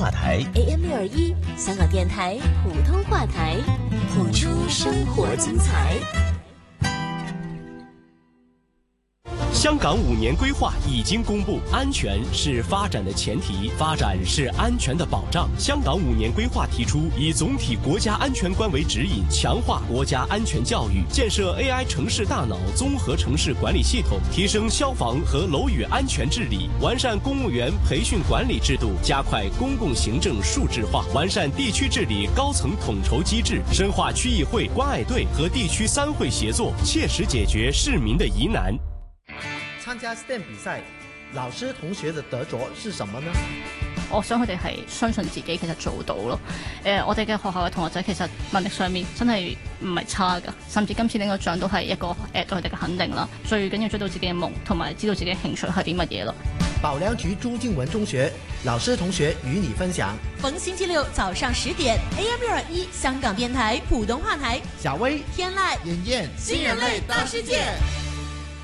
話台 AM621香港電台普通話台，譜出生活精彩。 香港5年規劃已經公布，安全是發展的前提，發展是安全的保障。香港5年規劃提出，以總體國家安全觀為指引，強化國家安全教育，建設 AI 城市大腦綜合城市管理系統，提升消防和樓宇安全治理，完善公務員培訓管理制度，加快公共行政數字化，完善地區治理高層統籌機制，深化區議會關愛隊和地區3會協作，切實解決市民的疑難。 參加 STEM 比賽，老師同學的得着是什麼呢？ 我想佢哋係相信自己，其實做到咯。我哋嘅學校嘅同學仔其實能力上面真係唔係差㗎，甚至今次呢個獎都係一個對佢哋嘅肯定啦。最緊要追到自己嘅夢，同埋知道自己嘅興趣係啲乜嘢咯。 保良局朱敬文中學老師同學與你分享， 逢星期六早上10點 AM621香港電台普通話台， 小薇、 天籟、 妍妍， 新人類大世界。